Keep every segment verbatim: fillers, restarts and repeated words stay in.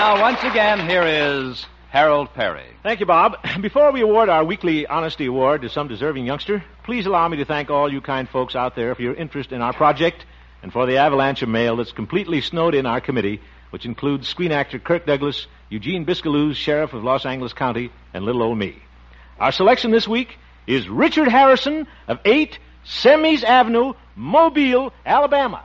now, once again, here is Harold Perry. Thank you, Bob. Before we award our weekly Honesty Award to some deserving youngster, please allow me to thank all you kind folks out there for your interest in our project and for the avalanche of mail that's completely snowed in our committee, which includes screen actor Kirk Douglas, Eugene Biscaloo, Sheriff of Los Angeles County, and little old me. Our selection this week is Richard Harrison of eight Semis Avenue, Mobile, Alabama.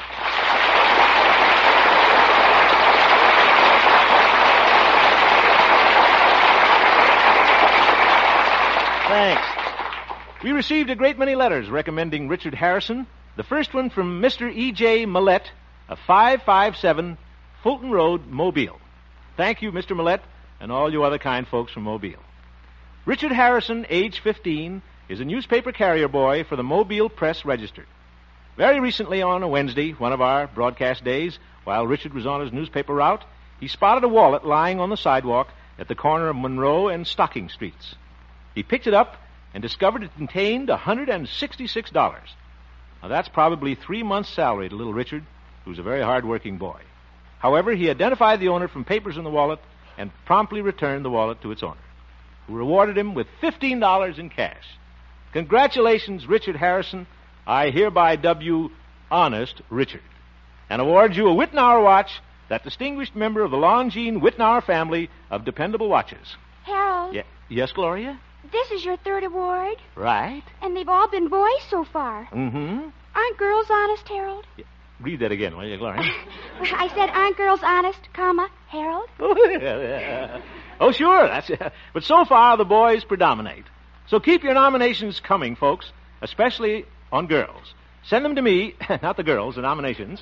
Thanks. We received a great many letters recommending Richard Harrison. The first one from Mister E J Millette of five five seven Fulton Road, Mobile. Thank you, Mister Millette, and all you other kind folks from Mobile. Richard Harrison, age fifteen, is a newspaper carrier boy for the Mobile Press Register. Very recently on a Wednesday, one of our broadcast days, while Richard was on his newspaper route, he spotted a wallet lying on the sidewalk at the corner of Monroe and Stocking Streets. He picked it up and discovered it contained one hundred sixty-six dollars. Now, that's probably three months' salary to little Richard, who's a very hard-working boy. However, he identified the owner from papers in the wallet and promptly returned the wallet to its owner, who rewarded him with fifteen dollars in cash. Congratulations, Richard Harrison. I hereby dub you Honest Richard, and award you a Whitnauer watch, that distinguished member of the Longines Whitnauer family of dependable watches. Harold? Ye- yes, Gloria? This is your third award. Right. And they've all been boys so far. Mm-hmm. Aren't girls honest, Harold? Yeah. Read that again, will you, Gloria? I said, aren't girls honest, comma, Harold? Oh, sure. That's uh, but so far, the boys predominate. So keep your nominations coming, folks, especially on girls. Send them to me, not the girls, the nominations.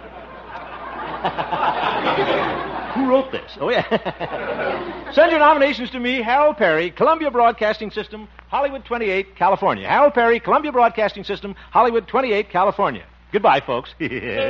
Who wrote this? Oh, yeah. Send your nominations to me, Harold Perry, Columbia Broadcasting System, Hollywood twenty-eight, California. Harold Perry, Columbia Broadcasting System, Hollywood twenty-eight, California. Goodbye, folks. You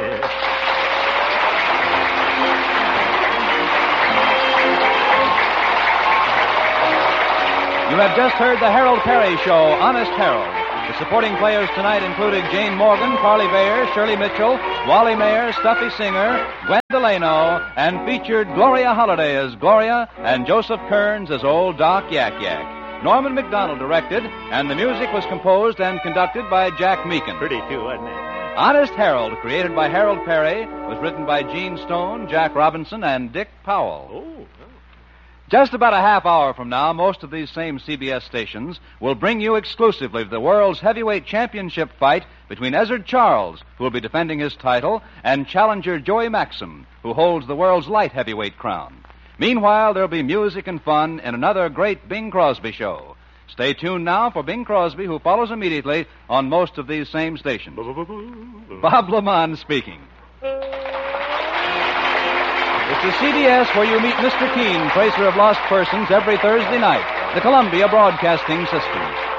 have just heard the Harold Perry Show, Honest Harold. The supporting players tonight included Jane Morgan, Carly Bayer, Shirley Mitchell, Wally Mayer, Stuffy Singer, Gwen Delano, and featured Gloria Holliday as Gloria and Joseph Kearns as Old Doc Yak Yak. Norman McDonald directed, and the music was composed and conducted by Jack Meakin. Pretty, too, wasn't it? Honest Harold, created by Harold Perry, was written by Gene Stone, Jack Robinson, and Dick Powell. Oh. Just about a half hour from now, most of these same C B S stations will bring you exclusively the world's heavyweight championship fight between Ezzard Charles, who will be defending his title, and challenger Joey Maxim, who holds the world's light heavyweight crown. Meanwhile, there'll be music and fun in another great Bing Crosby show. Stay tuned now for Bing Crosby, who follows immediately on most of these same stations. Bob Lamont speaking. It's the C B S where you meet Mister Keene, tracer of lost persons, every Thursday night. The Columbia Broadcasting System.